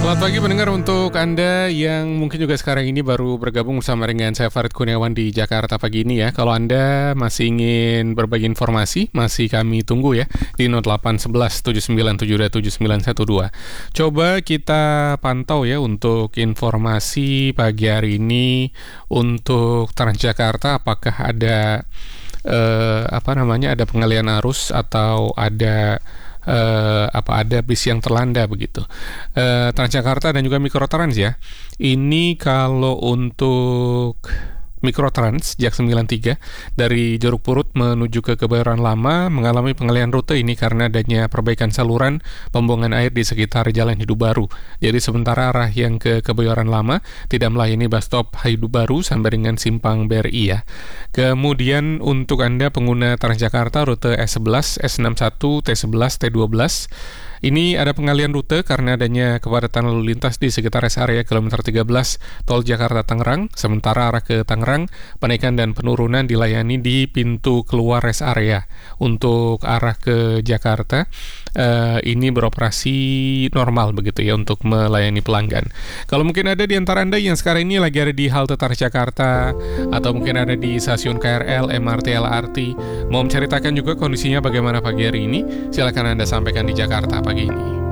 Selamat pagi pendengar, untuk Anda yang mungkin juga sekarang ini baru bergabung bersama dengan saya Farid Kurniawan di Jakarta pagi ini ya. Kalau Anda masih ingin berbagi informasi, masih kami tunggu ya di 0811 7972 7912. Coba kita pantau ya untuk informasi pagi hari ini untuk Transjakarta, apakah ada ada pengalian arus atau ada ada bis yang terlanda begitu. Transjakarta dan juga Mikrotrans ya. Ini kalau untuk Mikrotrans Jak 93 dari Jeruk Purut menuju ke Kebayoran Lama mengalami pengalihan rute ini karena adanya perbaikan saluran pembuangan air di sekitar Jalan Hidup Baru. Jadi sementara arah yang ke Kebayoran Lama tidak melayani bus stop Hidup Baru sampai dengan Simpang BRI ya. Kemudian untuk Anda pengguna Transjakarta rute S11, S61, T11, T12, ini ada pengalian rute karena adanya kepadatan lalu lintas di sekitar rest area kilometer 13 Tol Jakarta Tangerang. Sementara arah ke Tangerang, penaikan dan penurunan dilayani di pintu keluar rest area. Untuk arah ke Jakarta, ini beroperasi normal begitu ya untuk melayani pelanggan. Kalau mungkin ada di antara Anda yang sekarang ini lagi ada di halte Transjakarta atau mungkin ada di stasiun KRL, MRT, LRT, mau menceritakan juga kondisinya bagaimana pagi hari ini, silakan Anda sampaikan di Jakarta pagi ini.